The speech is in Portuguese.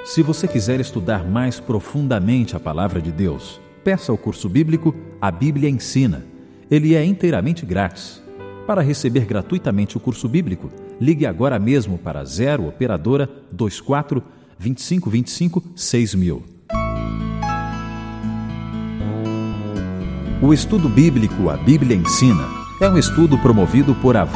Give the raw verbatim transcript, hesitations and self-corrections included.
Se você quiser estudar mais profundamente a Palavra de Deus, peça o curso bíblico A Bíblia Ensina. Ele é inteiramente grátis. Para receber gratuitamente o curso bíblico, ligue agora mesmo para zero operadora vinte e quatro, vinte e cinco vinte e cinco, seis mil. O estudo bíblico A Bíblia Ensina é um estudo promovido por a